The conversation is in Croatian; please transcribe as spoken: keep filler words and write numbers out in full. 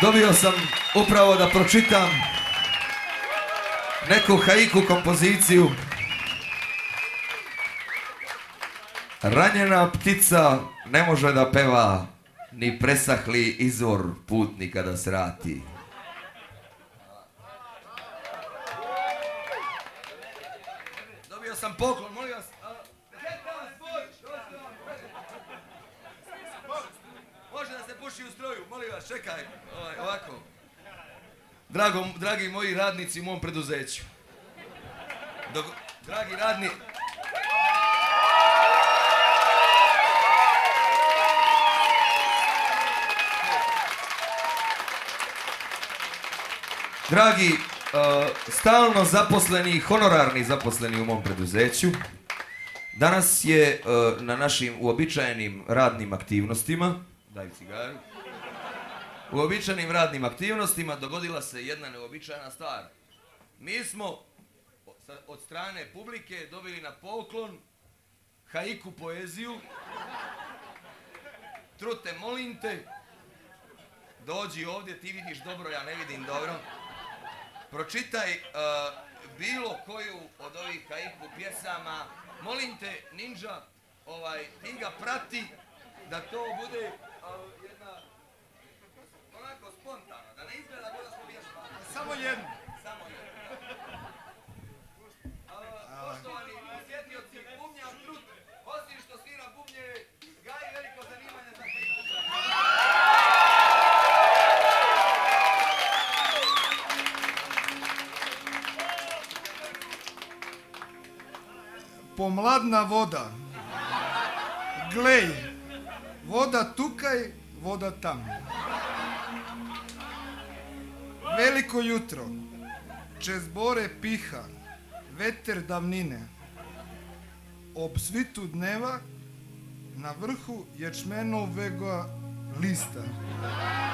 Dobio sam upravo da pročitam neku haiku kompoziciju. Ranjena ptica ne može da peva, ni presahli izvor putnika da srati. Dobio sam poklon, molim vas. Može da se puši u stroju, molim vas, čekaj, ovaj, ovako. Drago, dragi moji radnici u mom preduzeću. Dok, dragi radni... Dragi, uh, stalno zaposleni, honorarni zaposleni u mom preduzeću, danas je uh, na našim uobičajenim radnim aktivnostima, daj cigaru, uobičajenim radnim aktivnostima dogodila se jedna neuobičajena stvar. Mi smo od strane publike dobili na poklon haiku poeziju. Trute, molim te, dođi ovdje, ti vidiš dobro, ja ne vidim dobro. Pročitaj uh, bilo koju od ovih haiku pjesama. Molim te, Ninja, ovaj, ti ga prati da to bude uh, jedna, onako spontano, da ne izgleda da smo vježbali. Samo jedno. Samo jedno. Uh, poštovani posjetioci, bubnjar Trut, osim što svira bubnjeve, gaji veliko zanimanje za haiku. Pomladna voda, glej, voda tukaj, voda tam. Veliko jutro, čez bore piha, veter davnine. Ob svitu dneva, na vrhu ječmenovega lista.